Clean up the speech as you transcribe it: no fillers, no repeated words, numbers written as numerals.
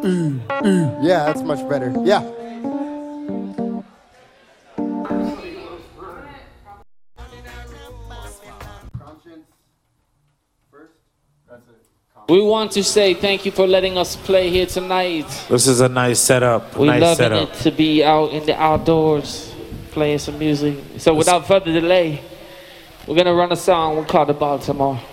Yeah, that's much better. Yeah. We want to say thank you for letting us play here tonight. This is a nice setup. We're nice loving setup. it to be out in the outdoors playing some music. So without further delay, we're going to run a song we call the Baltimore.